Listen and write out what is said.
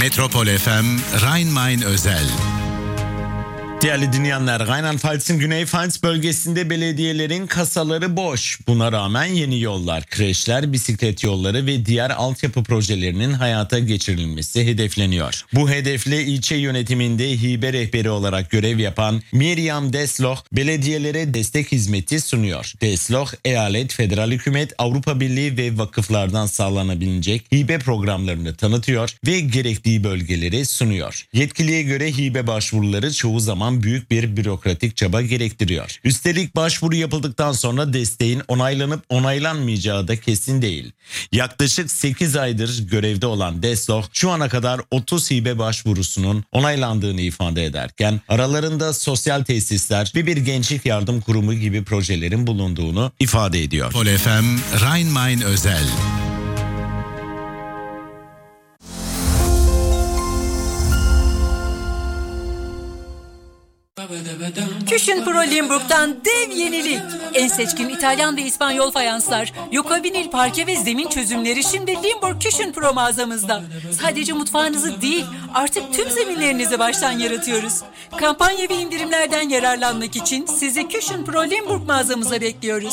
Metropol FM Rhein-Main özel. Değerli dinleyenler, Rheinland-Pfalz'ın Güney-Pfalz bölgesinde belediyelerin kasaları boş. Buna rağmen yeni yollar, kreşler, bisiklet yolları ve diğer altyapı projelerinin hayata geçirilmesi hedefleniyor. Bu hedefle ilçe yönetiminde hibe rehberi olarak görev yapan Miriam Desloch belediyelere destek hizmeti sunuyor. Desloch, eyalet, federal hükümet, Avrupa Birliği ve vakıflardan sağlanabilecek hibe programlarını tanıtıyor ve gerektiği bölgeleri sunuyor. Yetkiliye göre hibe başvuruları çoğu zaman büyük bir bürokratik çaba gerektiriyor. Üstelik başvuru yapıldıktan sonra desteğin onaylanıp onaylanmayacağı da kesin değil. Yaklaşık 8 aydır görevde olan Desloch şu ana kadar 30 hibe başvurusunun onaylandığını ifade ederken aralarında sosyal tesisler ve bir gençlik yardım kurumu gibi projelerin bulunduğunu ifade ediyor. Metropol FM Rhein-Main özel. Küchen Pro Limburg'dan dev yenilik. En seçkin İtalyan ve İspanyol fayanslar, Yoko vinil parke ve zemin çözümleri şimdi Limburg Küchen Pro mağazamızda. Sadece mutfağınızı değil, artık tüm zeminlerinizi baştan yaratıyoruz. Kampanya ve indirimlerden yararlanmak için sizi Küchen Pro Limburg mağazamıza bekliyoruz.